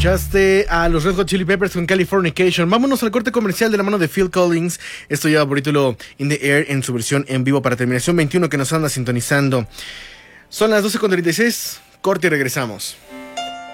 Escuchaste a los Red Hot Chili Peppers con Californication. Vámonos al corte comercial de la mano de Phil Collins. Esto lleva por título In the Air en su versión en vivo para Terminación 21 que nos anda sintonizando. Son las 12:36. Corte y regresamos.